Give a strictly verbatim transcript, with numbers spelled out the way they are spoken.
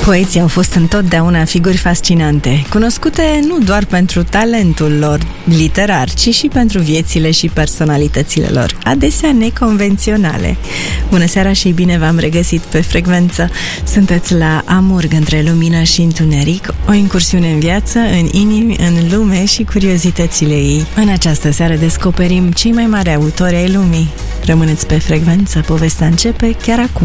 Poeții au fost întotdeauna figuri fascinante, cunoscute nu doar pentru talentul lor literar, ci și pentru viețile și personalitățile lor, adesea neconvenționale. Bună seara și bine v-am regăsit pe frecvență! Sunteți la Amurg între lumină și întuneric, o incursiune în viață, în inimi, în lume și curiozitățile ei. În această seară descoperim cei mai mari autori ai lumii. Rămâneți pe frecvență, povestea începe chiar acum.